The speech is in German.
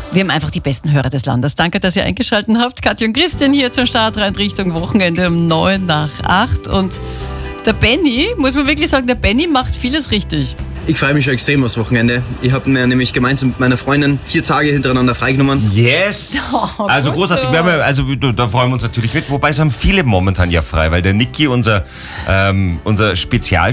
Wir haben einfach die besten Hörer des Landes. Danke, dass ihr eingeschaltet habt. Katja und Christian hier zum Start rein Richtung Wochenende um 7:55. Und der Benny, muss man wirklich sagen, der Benny macht vieles richtig. Ich freue mich schon extrem aufs Wochenende. Ich habe mir nämlich gemeinsam mit meiner Freundin 4 Tage hintereinander freigenommen. Yes! Also großartig. so. Wir haben, da freuen wir uns natürlich mit. Wobei es haben viele momentan ja frei, weil der Niki, unser Spezial